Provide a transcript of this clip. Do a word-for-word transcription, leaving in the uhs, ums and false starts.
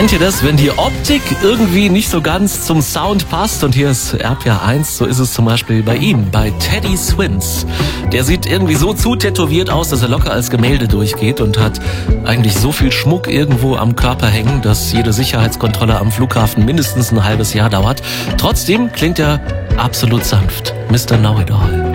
Kennt ihr das, wenn die Optik irgendwie nicht so ganz zum Sound passt? Und hier ist R P R eins, so ist es zum Beispiel bei ihm, bei Teddy Swims. Der sieht irgendwie so zu tätowiert aus, dass er locker als Gemälde durchgeht und hat eigentlich so viel Schmuck irgendwo am Körper hängen, dass jede Sicherheitskontrolle am Flughafen mindestens ein halbes Jahr dauert. Trotzdem klingt er absolut sanft. Mister Know-it-all.